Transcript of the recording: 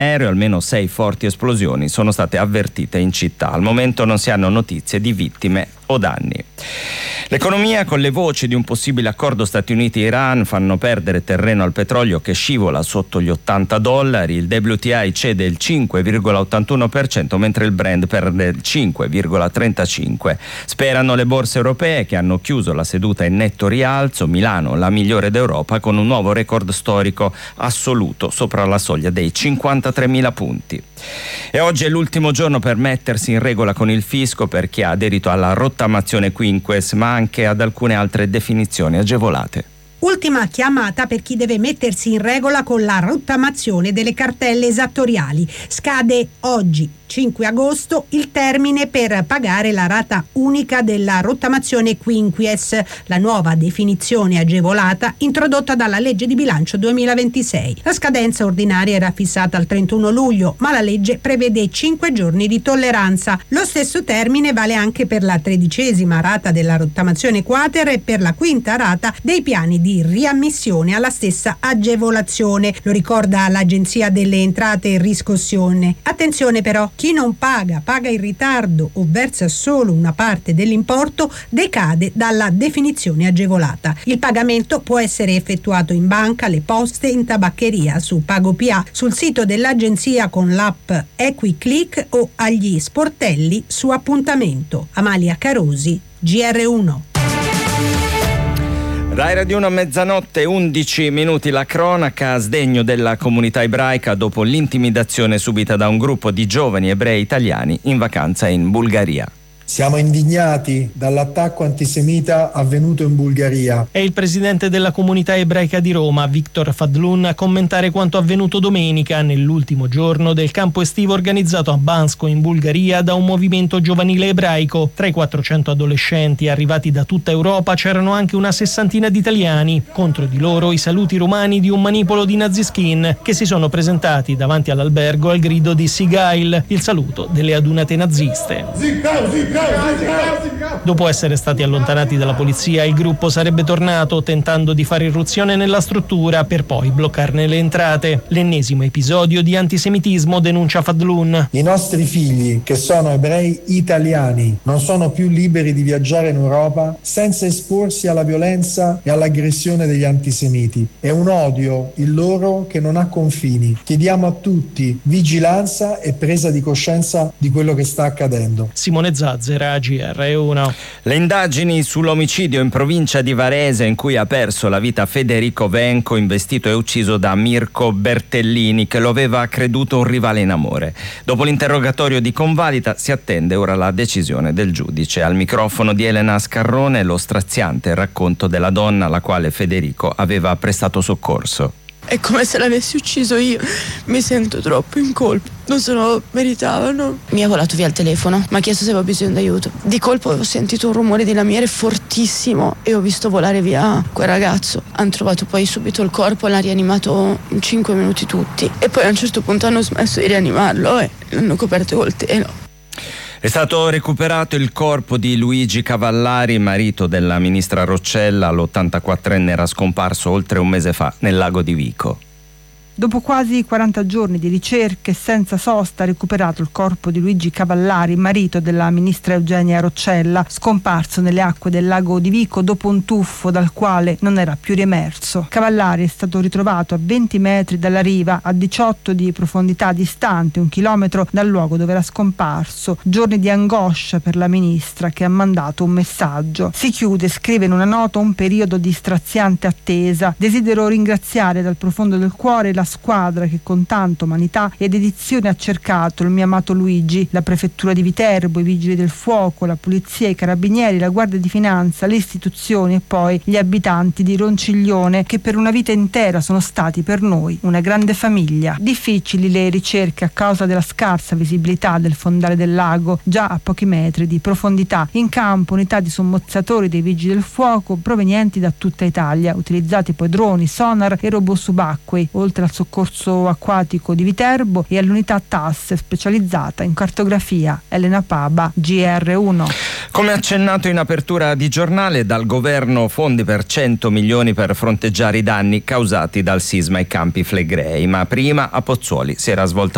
aereo, almeno 6 forti esplosioni sono state avvertite in città. Al momento non si hanno notizie di vittime o danni. L'economia, con le voci di un possibile accordo Stati Uniti-Iran, fanno perdere terreno al petrolio che scivola sotto gli $80. Il WTI cede il 5,81%, mentre il Brent perde il 5,35%. Sperano le borse europee, che hanno chiuso la seduta in netto rialzo. Milano, la migliore d'Europa, con un nuovo record storico assoluto sopra la soglia dei 53.000 punti. E oggi è l'ultimo giorno per mettersi in regola con il fisco per chi ha aderito alla rottamazione quinques, ma anche ad alcune altre definizioni agevolate. Ultima chiamata per chi deve mettersi in regola con la rottamazione delle cartelle esattoriali. Scade oggi, 5 agosto, il termine per pagare la rata unica della rottamazione quinquies, la nuova definizione agevolata introdotta dalla legge di bilancio 2026. La scadenza ordinaria era fissata al 31 luglio, ma la legge prevede 5 giorni di tolleranza. Lo stesso termine vale anche per la 13ª rata della rottamazione quater e per la 5ª rata dei piani di riammissione alla stessa agevolazione, lo ricorda l'Agenzia delle Entrate e Riscossione. Attenzione però, chi non paga in ritardo o versa solo una parte dell'importo decade dalla definizione agevolata. Il pagamento può essere effettuato in banca, alle poste, in tabaccheria, su PagoPA, sul sito dell'agenzia con l'app EquiClick o agli sportelli su appuntamento. Amalia Carosi, GR1. Rai Radio 1, mezzanotte 11 minuti, la cronaca a sdegno della comunità ebraica dopo l'intimidazione subita da un gruppo di giovani ebrei italiani in vacanza in Bulgaria. Siamo indignati dall'attacco antisemita avvenuto in Bulgaria. È il presidente della comunità ebraica di Roma, Victor Fadlun, a commentare quanto avvenuto domenica, nell'ultimo giorno del campo estivo organizzato a Bansko in Bulgaria da un movimento giovanile ebraico. Tra i 400 adolescenti arrivati da tutta Europa c'erano anche una 60ina di italiani. Contro di loro i saluti romani di un manipolo di naziskin che si sono presentati davanti all'albergo al grido di Sigail, il saluto delle adunate naziste. Dopo essere stati allontanati dalla polizia, il gruppo sarebbe tornato tentando di fare irruzione nella struttura per poi bloccarne le entrate. L'ennesimo episodio di antisemitismo, denuncia Fadlun. I nostri figli, che sono ebrei italiani, non sono più liberi di viaggiare in Europa senza esporsi alla violenza e all'aggressione degli antisemiti. È un odio, il loro, che non ha confini. Chiediamo a tutti vigilanza e presa di coscienza di quello che sta accadendo. Simone Zazzera, GR1. Le indagini sull'omicidio in provincia di Varese in cui ha perso la vita Federico Venco, investito e ucciso da Mirko Bertellini, che lo aveva creduto un rivale in amore. Dopo l'interrogatorio di convalida si attende ora la decisione del giudice. Al microfono di Elena Scarrone lo straziante racconto della donna alla quale Federico aveva prestato soccorso. È come se l'avessi ucciso io, mi sento troppo in colpa, non se lo meritavano. Mi ha volato via il telefono, mi ha chiesto se avevo bisogno d'aiuto. Di colpo ho sentito un rumore di lamiere fortissimo e ho visto volare via quel ragazzo. Hanno trovato poi subito il corpo, l'hanno rianimato in 5 minuti tutti e poi a un certo punto hanno smesso di rianimarlo e l'hanno coperto col telo. È stato recuperato il corpo di Luigi Cavallari, marito della ministra Roccella. L'84enne era scomparso oltre un mese fa nel lago di Vico. Dopo quasi 40 giorni di ricerche senza sosta, ha recuperato il corpo di Luigi Cavallari, marito della ministra Eugenia Roccella, scomparso nelle acque del lago di Vico dopo un tuffo dal quale non era più riemerso. Cavallari è stato ritrovato a 20 metri dalla riva, a 18 di profondità, distante 1 chilometro dal luogo dove era scomparso. Giorni di angoscia per la ministra, che ha mandato un messaggio. Si chiude, scrive in una nota, un periodo di straziante attesa. Desidero ringraziare dal profondo del cuore la squadra che con tanta umanità e dedizione ha cercato il mio amato Luigi, la prefettura di Viterbo, i vigili del fuoco, la polizia, i carabinieri, la guardia di finanza, le istituzioni e poi gli abitanti di Ronciglione, che per una vita intera sono stati per noi una grande famiglia. Difficili le ricerche a causa della scarsa visibilità del fondale del lago, già a pochi metri di profondità. In campo unità di sommozzatori dei vigili del fuoco provenienti da tutta Italia, utilizzati poi droni, sonar e robot subacquei, oltre al soccorso acquatico di Viterbo e all'unità TAS specializzata in cartografia. Elena Paba, GR1. Come accennato in apertura di giornale, dal governo fondi per 100 milioni per fronteggiare i danni causati dal sisma ai Campi Flegrei, ma prima a Pozzuoli si era svolta